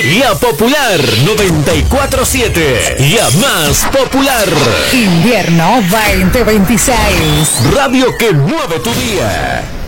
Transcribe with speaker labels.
Speaker 1: La Popular 94.7. La más popular.
Speaker 2: Invierno 2026.
Speaker 1: Radio que mueve tu día.